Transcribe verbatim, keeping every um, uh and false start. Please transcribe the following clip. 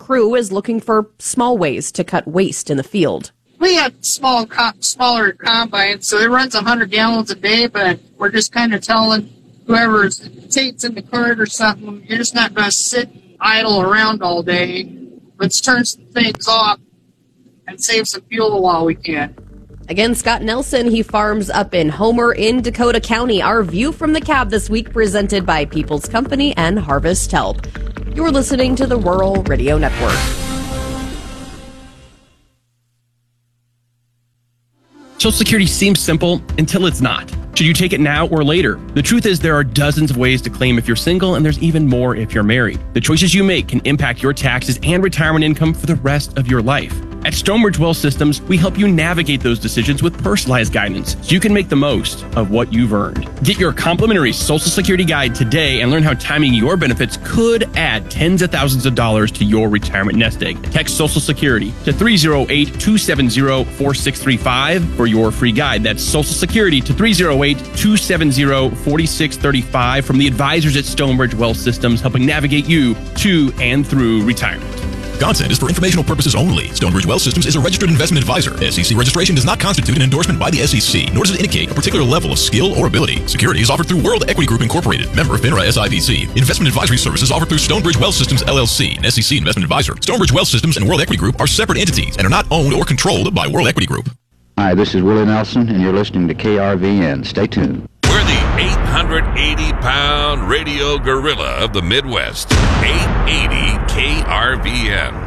crew is looking for small ways to cut waste in the field. We have small, smaller combines, so it runs one hundred gallons a day, but we're just kind of telling whoever takes in the cart or something, you're just not going to sit idle around all day. Let's turn some things off and save some fuel while we can. Again, Scott Nelson, he farms up in Homer in Dakota County. Our view from the cab this week presented by People's Company and Harvest Help. You're listening to the Rural Radio Network. Social Security seems simple until it's not. Should you take it now or later? The truth is there are dozens of ways to claim if you're single, and there's even more if you're married. The choices you make can impact your taxes and retirement income for the rest of your life. At Stonebridge Wealth Systems, we help you navigate those decisions with personalized guidance so you can make the most of what you've earned. Get your complimentary Social Security guide today and learn how timing your benefits could add tens of thousands of dollars to your retirement nest egg. Text Social Security to three oh eight, two seven oh, four six three five for your free guide. That's Social Security to three oh eight, two seven oh, four six three five from the advisors at Stonebridge Wealth Systems, helping navigate you to and through retirement. Content is for informational purposes only. Stonebridge Wealth Systems is a registered investment advisor. S E C registration does not constitute an endorsement by the S E C, nor does it indicate a particular level of skill or ability. Securities offered through World Equity Group Incorporated, member FINRA S I P C. Investment advisory services offered through Stonebridge Wealth Systems L L C, an S E C investment advisor. Stonebridge Wealth Systems and World Equity Group are separate entities and are not owned or controlled by World Equity Group. Hi, this is Willie Nelson, and you're listening to K R V N. Stay tuned. We're the eight hundred eighty pound radio gorilla of the Midwest. eight eighty K R V N.